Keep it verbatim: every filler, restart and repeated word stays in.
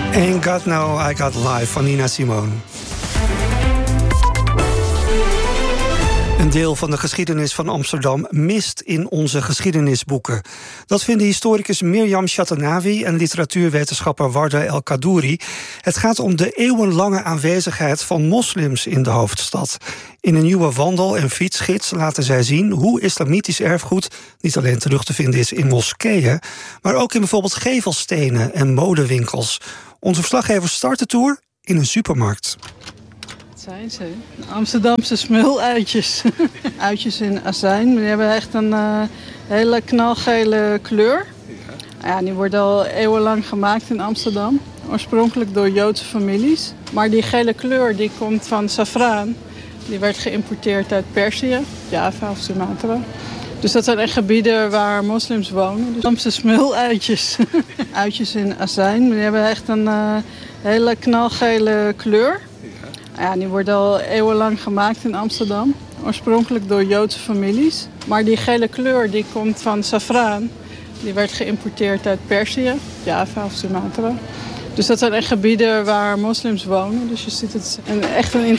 Ain't Got No, I Got Life van Nina Simone. Een deel van de geschiedenis van Amsterdam mist in onze geschiedenisboeken. Dat vinden historicus Mirjam Chatenavi en literatuurwetenschapper Warda El Kadouri. Het gaat om de eeuwenlange aanwezigheid van moslims in de hoofdstad. In een nieuwe wandel- en fietsgids laten zij zien hoe islamitisch erfgoed niet alleen terug te vinden is in moskeeën, maar ook in bijvoorbeeld gevelstenen en modewinkels. Onze verslaggever start de tour in een supermarkt. Zijn ze? Amsterdamse smuluitjes. Uitjes in azijn. Die hebben echt een uh, hele knalgele kleur. Ja, die worden al eeuwenlang gemaakt in Amsterdam. Oorspronkelijk door Joodse families. Maar die gele kleur die komt van safraan. Die werd geïmporteerd uit Perzië, Java of Sumatra. Dus dat zijn echt gebieden waar moslims wonen. Dus Amsterdamse smuluitjes. Uitjes in azijn. Die hebben echt een uh, hele knalgele kleur. Ja, die worden al eeuwenlang gemaakt in Amsterdam. Oorspronkelijk door Joodse families. Maar die gele kleur die komt van safraan. Die werd geïmporteerd uit Perzië, Java of Sumatra. Dus dat zijn echt gebieden waar moslims wonen. Dus je ziet het een, echt een